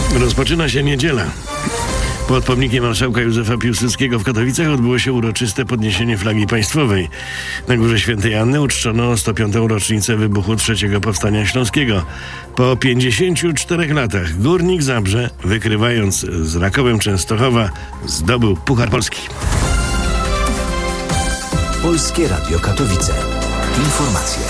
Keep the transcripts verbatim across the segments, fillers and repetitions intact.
Rozpoczyna się niedziela. Pod pomnikiem marszałka Józefa Piłsudskiego w Katowicach odbyło się uroczyste podniesienie flagi państwowej. Na Górze Świętej Anny uczczono sto piątą rocznicę wybuchu trzeciego Powstania Śląskiego. Po pięćdziesięciu czterech latach Górnik Zabrze, wykrywając z Rakowem Częstochowa, zdobył Puchar Polski. Polskie Radio Katowice. Informacje.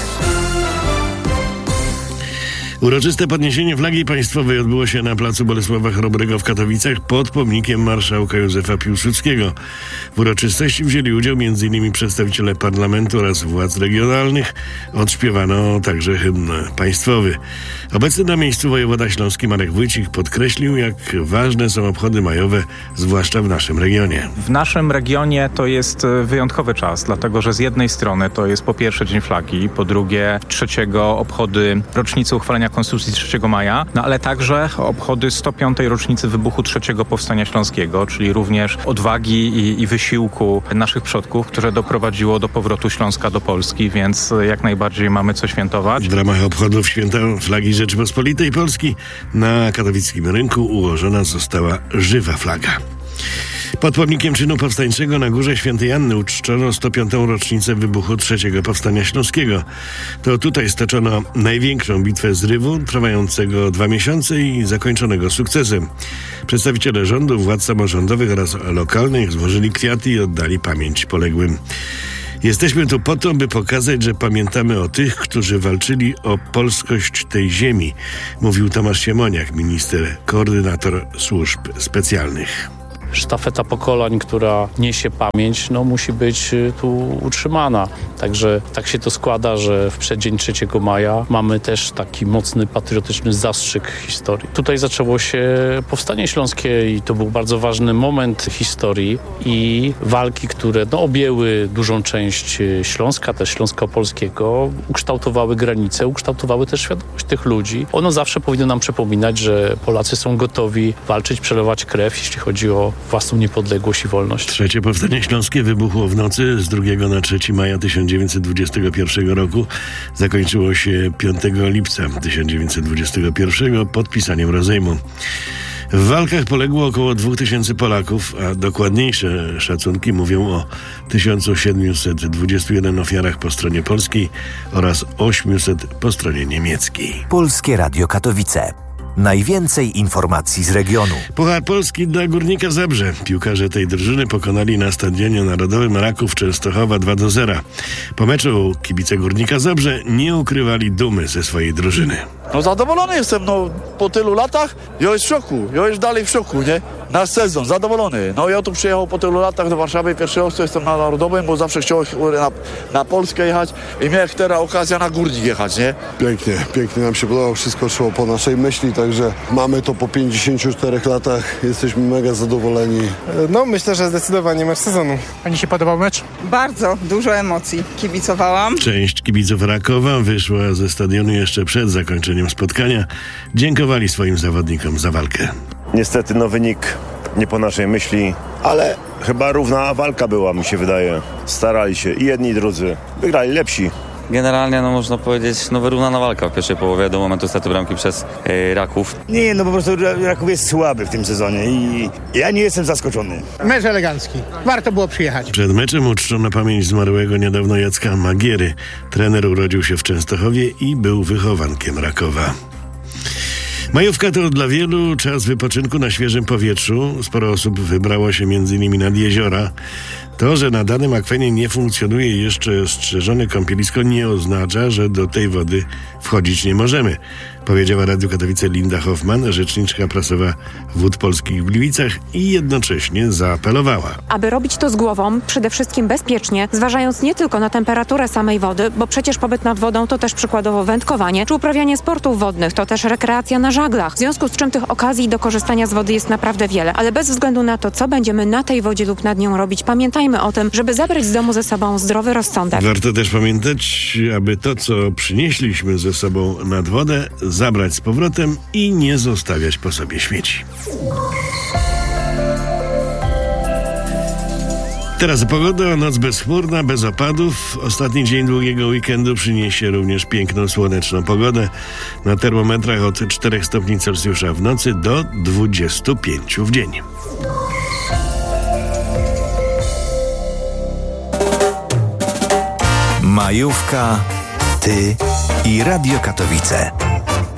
Uroczyste podniesienie flagi państwowej odbyło się na placu Bolesława Chrobrego w Katowicach pod pomnikiem marszałka Józefa Piłsudskiego. W uroczystości wzięli udział między innymi przedstawiciele parlamentu oraz władz regionalnych. Odśpiewano także hymn państwowy. Obecny na miejscu wojewoda śląski Marek Wójcik podkreślił, jak ważne są obchody majowe, zwłaszcza w naszym regionie. W naszym regionie to jest wyjątkowy czas, dlatego że z jednej strony to jest po pierwsze Dzień Flagi, po drugie trzeciego obchody rocznicy uchwalenia Konstytucji trzeciego maja, no ale także obchody sto piątej rocznicy wybuchu trzeciego Powstania Śląskiego, czyli również odwagi i, i wysiłku naszych przodków, które doprowadziło do powrotu Śląska do Polski, więc jak najbardziej mamy co świętować. W ramach obchodów święta flagi Rzeczypospolitej Polski na katowickim rynku ułożona została żywa flaga. Pod pomnikiem czynu powstańczego na Górze Świętej Anny uczczono sto piątą rocznicę wybuchu trzeciego Powstania Śląskiego. To tutaj stoczono największą bitwę zrywu, trwającego dwa miesiące i zakończonego sukcesem. Przedstawiciele rządu, władz samorządowych oraz lokalnych złożyli kwiaty i oddali pamięć poległym. Jesteśmy tu po to, by pokazać, że pamiętamy o tych, którzy walczyli o polskość tej ziemi, mówił Tomasz Siemoniak, minister, koordynator służb specjalnych. Sztafeta pokoleń, która niesie pamięć, no musi być tu utrzymana. Także tak się to składa, że w przeddzień trzeciego maja mamy też taki mocny, patriotyczny zastrzyk historii. Tutaj zaczęło się Powstanie Śląskie i to był bardzo ważny moment historii i walki, które no, objęły dużą część Śląska, też Śląsko-Polskiego, ukształtowały granice, ukształtowały też świadomość tych ludzi. Ono zawsze powinno nam przypominać, że Polacy są gotowi walczyć, przelewać krew, jeśli chodzi o własną niepodległość i wolność. Trzecie Powstanie Śląskie wybuchło w nocy z drugiego na trzeciego maja tysiąc dziewięćset dwudziestego pierwszego roku. Zakończyło się piątego lipca tysiąc dziewięćset dwudziestego pierwszego podpisaniem rozejmu. W walkach poległo około dwóch tysięcy Polaków, a dokładniejsze szacunki mówią o tysiąc siedemset dwudziestu jeden ofiarach po stronie polskiej oraz ośmiuset po stronie niemieckiej. Polskie Radio Katowice. Najwięcej informacji z regionu. Puchar Polski dla Górnika Zabrze. Piłkarze tej drużyny pokonali na Stadionie Narodowym Raków Częstochowa dwa do zera. Po meczu kibice Górnika Zabrze nie ukrywali dumy ze swojej drużyny. No zadowolony jestem, no po tylu latach, ja jest w szoku, ja jest dalej w szoku, nie? Nasz sezon, zadowolony. No ja tu przyjechał po tylu latach do Warszawy, pierwszy raz jestem na Narodowym, bo zawsze chciałem na, na Polskę jechać i miałem teraz okazję na Górnik jechać, nie? Pięknie, pięknie nam się podobało, wszystko szło po naszej myśli, także mamy to po pięćdziesięciu czterech latach, jesteśmy mega zadowoleni. No myślę, że zdecydowanie mecz sezonu. Pani się podobał mecz? Bardzo, dużo emocji. Kibicowałam. Część kibiców Rakowa wyszła ze stadionu jeszcze przed zakończeniem spotkania. Dziękowali swoim zawodnikom za walkę. Niestety no wynik nie po naszej myśli, ale chyba równa walka była, mi się wydaje. Starali się i jedni i drudzy. Wygrali lepsi. Generalnie, no można powiedzieć, no wyrównana walka w pierwszej połowie do momentu straty bramki przez yy, Raków. Nie, no po prostu Raków jest słaby w tym sezonie i ja nie jestem zaskoczony. Mecz elegancki. Warto było przyjechać. Przed meczem uczczono pamięć zmarłego niedawno Jacka Magiery. Trener urodził się w Częstochowie i był wychowankiem Rakowa. Majówka to dla wielu czas wypoczynku na świeżym powietrzu. Sporo osób wybrało się między innymi nad jeziora. To, że na danym akwenie nie funkcjonuje jeszcze strzeżone kąpielisko, nie oznacza, że do tej wody wchodzić nie możemy, powiedziała Radiu Katowice Linda Hoffman, rzeczniczka prasowa Wód Polskich w Gliwicach, i jednocześnie zaapelowała. Aby robić to z głową, przede wszystkim bezpiecznie, zważając nie tylko na temperaturę samej wody, bo przecież pobyt nad wodą to też przykładowo wędkowanie, czy uprawianie sportów wodnych, to też rekreacja na żaglach. W związku z czym tych okazji do korzystania z wody jest naprawdę wiele, ale bez względu na to, co będziemy na tej wodzie lub nad nią robić, pamiętajmy o tym, żeby zabrać z domu ze sobą zdrowy rozsądek. Warto też pamiętać, aby to, co przynieśliśmy ze sobą nad wodę, zabrać z powrotem i nie zostawiać po sobie śmieci. Teraz pogoda, noc bezchmurna, bez opadów. Ostatni dzień długiego weekendu przyniesie również piękną, słoneczną pogodę. Na termometrach od czterech stopni Celsjusza w nocy do dwudziestu pięciu w dzień. Majówka, ty i Radio Katowice.